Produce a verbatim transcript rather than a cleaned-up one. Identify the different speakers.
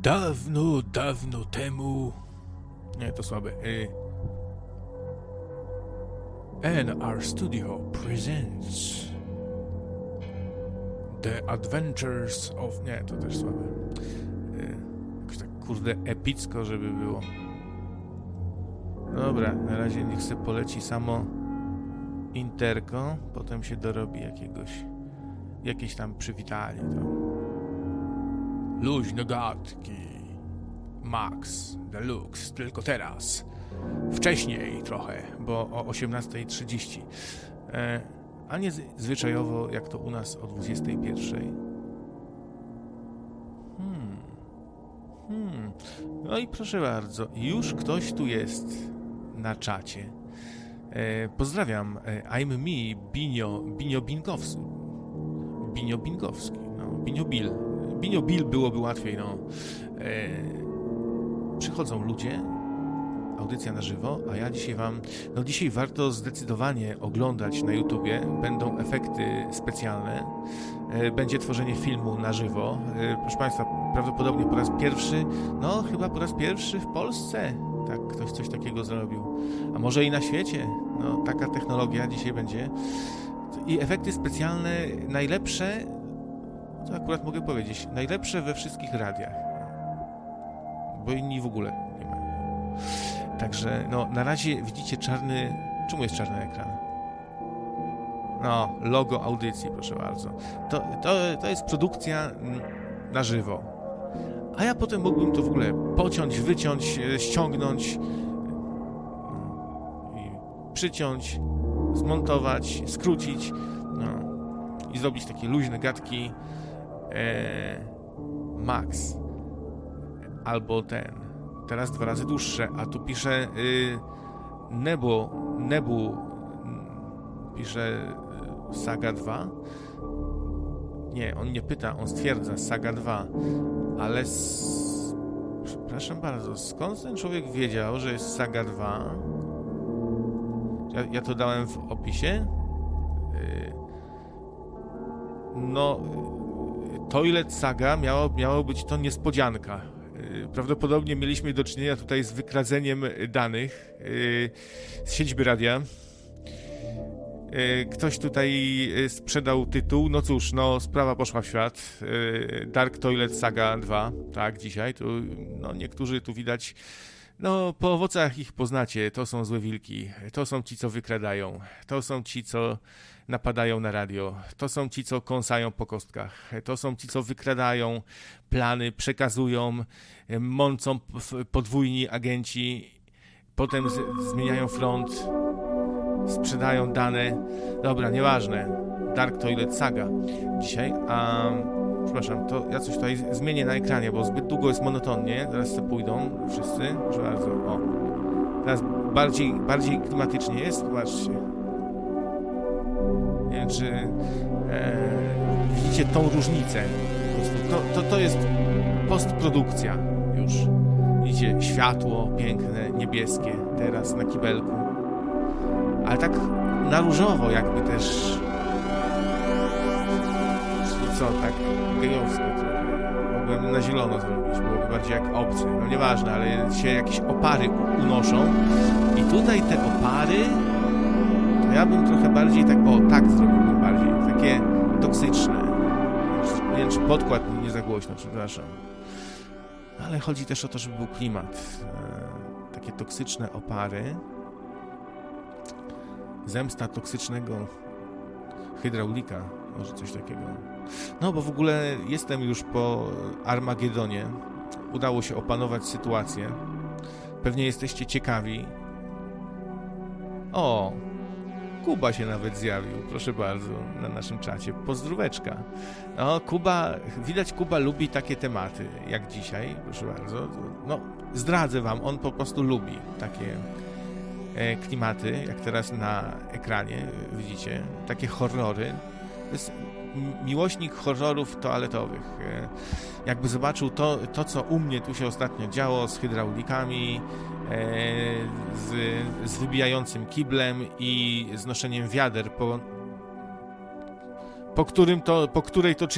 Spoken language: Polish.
Speaker 1: Dawno, dawno temu... Nie, to słabe. Y... N R Studio presents The Adventures of... Nie, to też słabe. Y... Jakoś tak kurde epicko, żeby było. Dobra, na razie niech se poleci samo interko, potem się dorobi jakiegoś... Jakieś tam przywitanie to. Luźne gadki. Max Deluxe, tylko teraz. Wcześniej trochę, bo o osiemnasta trzydzieści. E, a nie z, zwyczajowo, jak to u nas o dwudziesta pierwsza. Hmm. Hmm. No i proszę bardzo, już ktoś tu jest na czacie. E, pozdrawiam. E, I'm me, Binio, Binio Binkowski. Binio Binkowski, no, Binio Bill. Binio Bill byłoby łatwiej, no. E, przychodzą ludzie, audycja na żywo, a ja dzisiaj wam, no dzisiaj warto zdecydowanie oglądać na YouTubie, będą efekty specjalne, e, będzie tworzenie filmu na żywo. E, proszę Państwa, prawdopodobnie po raz pierwszy, no chyba po raz pierwszy w Polsce, tak, ktoś coś takiego zrobił, a może i na świecie, no taka technologia dzisiaj będzie. I efekty specjalne najlepsze, to akurat mogę powiedzieć, najlepsze we wszystkich radiach, bo inni w ogóle nie mają. Także no na razie widzicie czarny, czemu jest czarny ekran? No, logo audycji, proszę bardzo. To, to, to jest produkcja na żywo. A ja potem mógłbym to w ogóle pociąć, wyciąć, ściągnąć i przyciąć, zmontować, skrócić, no, i zrobić takie luźne gadki. E, Max albo ten teraz dwa razy dłuższe, a tu pisze y, Nebu Nebu pisze y, Saga dwa. Nie, on nie pyta, on stwierdza Saga dwa, ale s... przepraszam bardzo, skąd ten człowiek wiedział, że jest Saga dwa? Ja, ja to dałem w opisie. Y, no Toilet Saga miało, miało być to niespodzianka. Prawdopodobnie mieliśmy do czynienia tutaj z wykradzeniem danych z siedziby radia. Ktoś tutaj sprzedał tytuł. No cóż, no sprawa poszła w świat. Dark Toilet Saga dwa. Tak, dzisiaj. Tu, no, niektórzy tu widać... No, po owocach ich poznacie. To są złe wilki. To są ci, co wykradają. To są ci, co napadają na radio. To są ci, co kąsają po kostkach. To są ci, co wykradają plany, przekazują, mącą podwójni agenci, potem z- zmieniają front, sprzedają dane. Dobra, nieważne. Dark Toilet Saga dzisiaj. A przepraszam, to ja coś tutaj zmienię na ekranie, bo zbyt długo jest monotonnie. Zaraz sobie pójdą wszyscy. Proszę bardzo. O. Teraz bardziej, bardziej klimatycznie jest. Zobaczcie. Nie wiem, czy e, widzicie tą różnicę. Po prostu to, to, to jest postprodukcja już. Widzicie światło piękne, niebieskie teraz na kibelku. Ale tak na różowo jakby też. Czyli co, tak gejowsko trochę. Mogłem na zielono zrobić, byłoby bardziej jak obcy. No nieważne, ale się jakieś opary unoszą. I tutaj te opary... Ja bym trochę bardziej tak, o, tak zrobiłbym bardziej, takie toksyczne. Nie wiem, czy podkład nie za głośno, przepraszam. Ale chodzi też o to, żeby był klimat. E, takie toksyczne opary. Zemsta toksycznego hydraulika, może coś takiego. No, bo w ogóle jestem już po Armagedonie. Udało się opanować sytuację. Pewnie jesteście ciekawi. O! Kuba się nawet zjawił, proszę bardzo, na naszym czacie. Pozdróweczka. No, Kuba, widać Kuba lubi takie tematy, jak dzisiaj, proszę bardzo. No, zdradzę wam, on po prostu lubi takie e, klimaty, jak teraz na ekranie, widzicie, takie horrory. To jest miłośnik horrorów toaletowych. E, jakby zobaczył to, to, co u mnie tu się ostatnio działo z hydraulikami, Z, z wybijającym kiblem i znoszeniem wiader po, po którym to, po której to